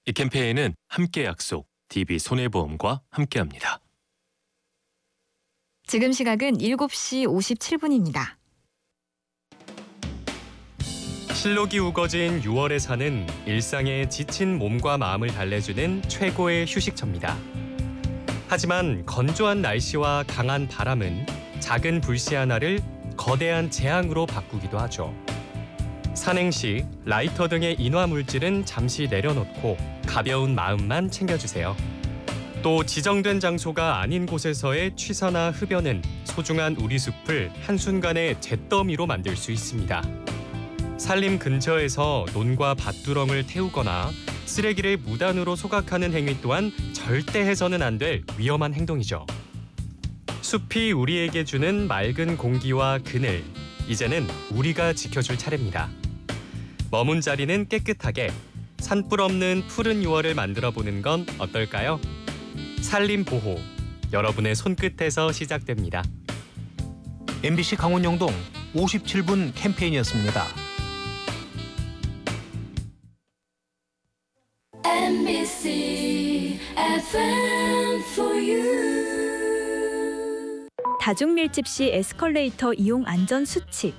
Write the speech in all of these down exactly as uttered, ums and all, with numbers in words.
이 캠페인은 함께 약속, 디비손해보험과 함께합니다. 지금 시각은 일곱 시 오십칠 분입니다. 실록이 우거진 유월의 산은 일상에 지친 몸과 마음을 달래주는 최고의 휴식처입니다. 하지만 건조한 날씨와 강한 바람은 작은 불씨 하나를 거대한 재앙으로 바꾸기도 하죠. 산행 시 라이터 등의 인화 물질은 잠시 내려놓고 가벼운 마음만 챙겨주세요. 또 지정된 장소가 아닌 곳에서의 취사나 흡연은 소중한 우리 숲을 한순간에 잿더미로 만들 수 있습니다. 산림 근처에서 논과 밭두렁을 태우거나 쓰레기를 무단으로 소각하는 행위 또한 절대 해서는 안 될 위험한 행동이죠. 숲이 우리에게 주는 맑은 공기와 그늘, 이제는 우리가 지켜줄 차례입니다. 머문 자리는 깨끗하게, 산불 없는 푸른 유월을 만들어보는 건 어떨까요? 산림 보호, 여러분의 손끝에서 시작됩니다. 엠비씨 강원영동 오십칠 분 캠페인이었습니다. 엠비씨 에프엠 for you. 다중밀집 시 에스컬레이터 이용 안전 수칙.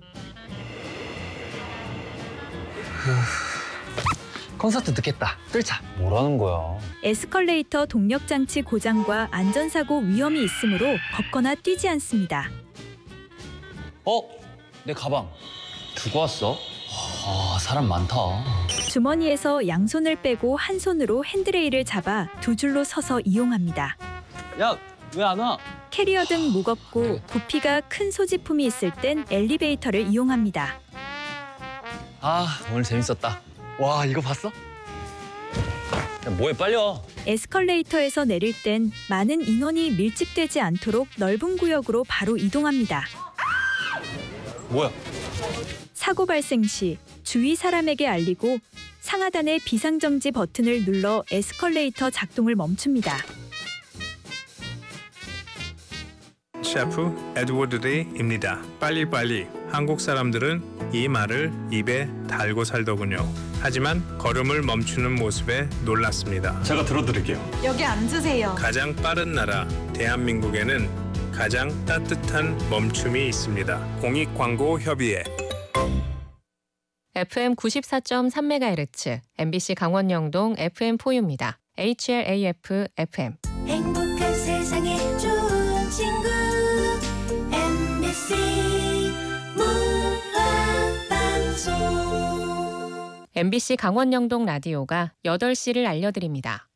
콘서트 듣겠다. 뜰차. 뭐라는 거야? 에스컬레이터 동력 장치 고장과 안전사고 위험이 있으므로 걷거나 뛰지 않습니다. 어? 내 가방. 두고 왔어? 아, 사람 많다. 주머니에서 양손을 빼고 한 손으로 핸드레일을 잡아 두 줄로 서서 이용합니다. 야, 왜 안 와? 캐리어 등 무겁고 부피가 큰 소지품이 있을 땐 엘리베이터를 이용합니다. 아, 오늘 재밌었다. 와, 이거 봤어? 야, 뭐해, 빨리 와. 에스컬레이터에서 내릴 땐 많은 인원이 밀집되지 않도록 넓은 구역으로 바로 이동합니다. 뭐야? 사고 발생 시 주위 사람에게 알리고 상하단의 비상정지 버튼을 눌러 에스컬레이터 작동을 멈춥니다. 셰프 에드워드 데이입니다. 빨리빨리. 한국 사람들은 이 말을 입에 달고 살더군요. 하지만 걸음을 멈추는 모습에 놀랐습니다. 제가 들어드릴게요. 여기 앉으세요. 가장 빠른 나라 대한민국에는 가장 따뜻한 멈춤이 있습니다. 공익광고협의회. 에프엠 구십사 점 삼 메가헤르츠 엠비씨 강원영동 에프엠 포유입니다. 에이치엘에이에프 에프엠. 행복한 세상에 좋은 친구 엠비씨 문화방송. 엠비씨 강원영동 라디오가 여덟 시를 알려드립니다.